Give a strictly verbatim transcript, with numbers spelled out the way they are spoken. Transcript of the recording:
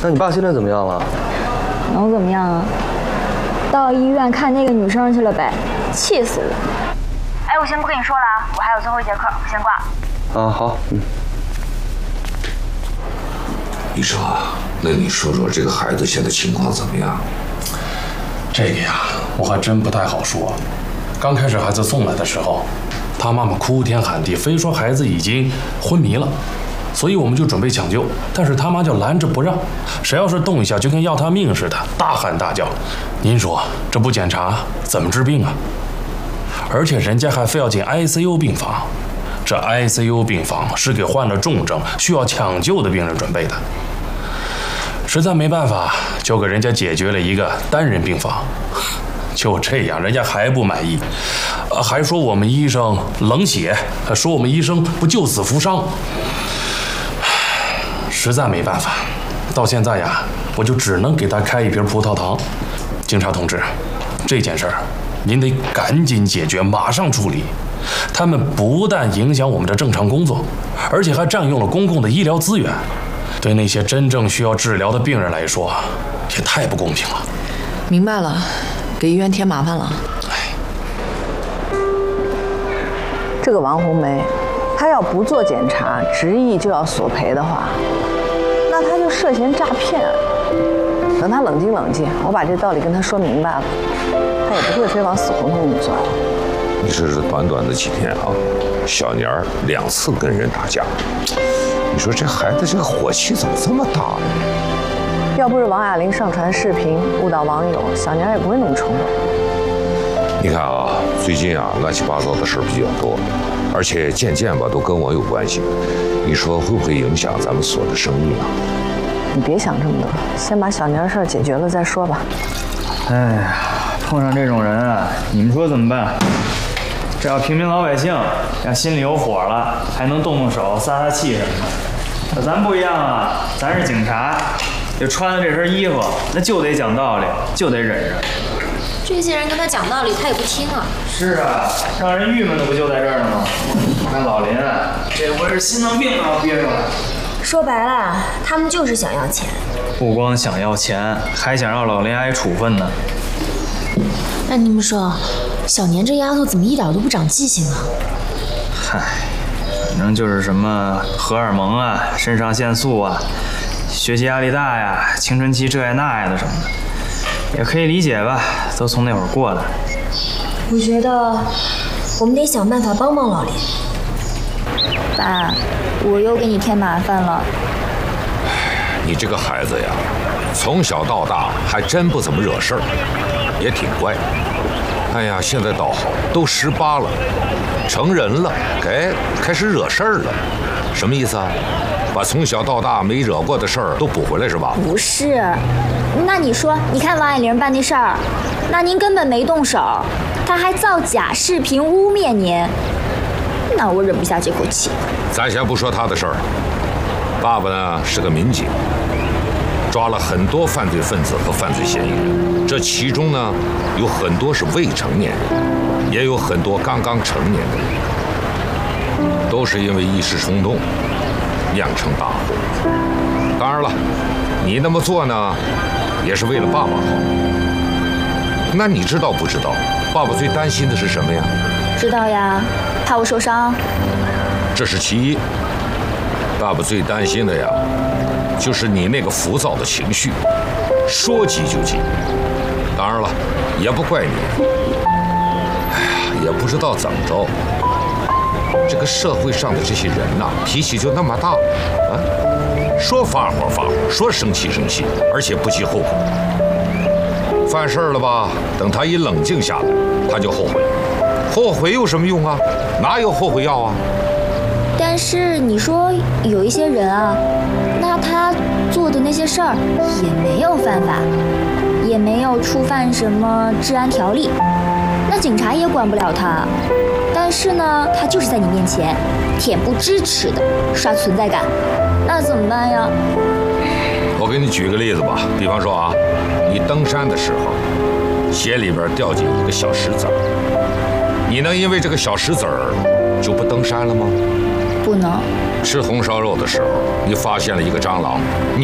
那你爸现在怎么样了？ 能怎么样啊？到医院看那个女生去了呗，气死了。哎，我先不跟你说了啊，我还有最后一节课，我先挂。 啊，好，嗯。 医生啊，那你说说这个孩子现在情况怎么样？ 这个呀，我还真不太好说。刚开始孩子送来的时候，他妈妈哭天喊地，非说孩子已经昏迷了，所以我们就准备抢救，但是他妈就拦着不让，谁要是动一下就跟要他命似的，大喊大叫。您说这不检查怎么治病啊？而且人家还非要进 I C U 病房，这 I C U 病房是给患了重症需要抢救的病人准备的。实在没办法，就给人家解决了一个单人病房。就这样，人家还不满意，呃，还说我们医生冷血，说我们医生不救死扶伤。实在没办法，到现在呀，我就只能给他开一瓶葡萄糖。警察同志，这件事儿您得赶紧解决，马上处理。他们不但影响我们的正常工作，而且还占用了公共的医疗资源，对那些真正需要治疗的病人来说，也太不公平了。 明白了，给医院添麻烦了。 这个王红梅，她要不做检查，执意就要索赔的话，那她就涉嫌诈骗。等她冷静冷静，我把这道理跟她说明白了，她也不会非往死胡同里钻。 你这是短短的几天啊，小年儿两次跟人打架，你说这孩子这个火气怎么这么大呢？ 要不是王亚玲上传视频误导网友，小年也不会那么冲动。 你看啊，最近啊乱七八糟的事儿比较多，而且渐渐吧都跟我有关系，你说会不会影响咱们所的生意呢？ 你别想这么多，先把小年事儿解决了再说吧。 哎呀，碰上这种人啊，你们说怎么办？这要平民老百姓要心里有火了，还能动动手撒撒气什么的。可咱不一样啊，咱是警察，就穿的这身衣服，那就得讲道理，就得忍着。 这些人跟他讲道理，他也不听啊。 是啊，让人郁闷的不就在这儿呢吗？我看老林啊，这回是心脏病都要憋出来。 说白了，他们就是想要钱。 不光想要钱，还想让老林挨处分呢。 那你们说，小年这丫头怎么一点都不长记性啊？ 嗨，反正就是什么荷尔蒙啊、肾上腺素啊、学习压力大呀、青春期这呀那呀的什么的，也可以理解吧，都从那会儿过来。 我觉得我们得想办法帮帮老林。 爸，我又给你添麻烦了。 你这个孩子呀，从小到大还真不怎么惹事儿，也挺乖。哎呀，现在倒好，都十八了，成人了，哎，开始惹事儿了，什么意思啊？把从小到大没惹过的事儿都补回来是吧？ 不是，那你说，你看王爱玲办那事儿，那您根本没动手，她还造假视频污蔑您，那我忍不下这口气。 咱先不说他的事儿，爸爸呢是个民警，抓了很多犯罪分子和犯罪嫌疑人，这其中呢有很多是未成年人，也有很多刚刚成年的人，都是因为一时冲动酿成大祸。当然了，你那么做呢也是为了爸爸好。那你知道不知道爸爸最担心的是什么呀？ 知道呀，怕我受伤。 这是其一，爸爸最担心的呀就是你那个浮躁的情绪，说急就急。当然了，也不怪你，哎呀，也不知道怎么着，这个社会上的这些人呐，脾气就那么大啊，说发火发火，说生气生气，而且不计后果。犯事了吧，等他一冷静下来，他就后悔，后悔有什么用啊？哪有后悔药啊？ 但是你说有一些人啊，那他做的那些事儿也没有犯法，也没有触犯什么治安条例，那警察也管不了他。但是呢，他就是在你面前恬不知耻的刷存在感，那怎么办呀？ 我给你举个例子吧，比方说啊，你登山的时候，鞋里边掉进一个小石子儿，你能因为这个小石子儿就不登山了吗？ 不能。 吃红烧肉的时候，你发现了一个蟑螂，你